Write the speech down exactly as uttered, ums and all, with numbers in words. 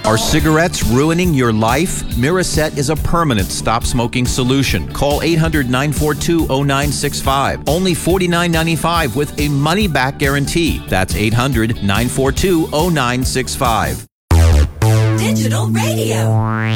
Are cigarettes ruining your life? Miraset is a permanent stop smoking solution. Call eight hundred, nine four two, zero nine six five. Only forty-nine ninety-five with a money back guarantee. That's eight hundred, nine four two, zero nine six five. Digital Radio.